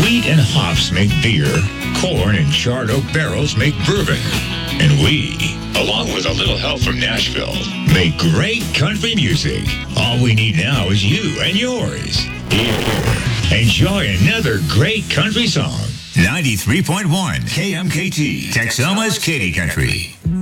Wheat and hops make beer. Corn and charred oak barrels make bourbon. And we, along with a little help from Nashville, make great country music. All we need now is you and yours. Here, enjoy another great country song. 93.1 KMKT, Texoma's Katy Country.